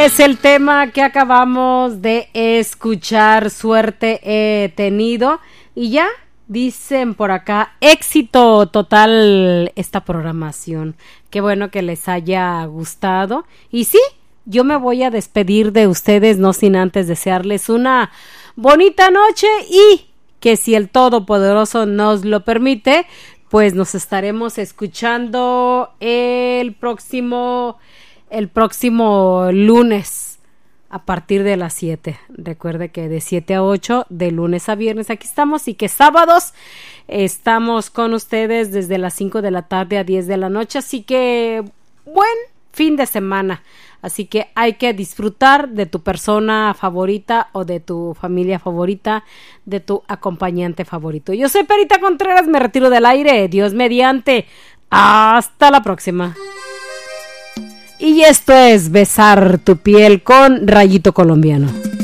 es el tema que acabamos de escuchar, Suerte he tenido. Y ya dicen por acá, éxito total esta programación. Qué bueno que les haya gustado. Y sí, yo me voy a despedir de ustedes, no sin antes desearles una bonita noche y que si el Todopoderoso nos lo permite, pues nos estaremos escuchando el próximo lunes a partir de las 7. Recuerde que de 7 a 8, de lunes a viernes aquí estamos y que sábados estamos con ustedes desde las 5 de la tarde a 10 de la noche. Así que buen fin de semana. Así que hay que disfrutar de tu persona favorita o de tu familia favorita, de tu acompañante favorito. Yo soy Perita Contreras, me retiro del aire. Dios mediante. Hasta la próxima. Y esto es Besar tu piel con Rayito Colombiano.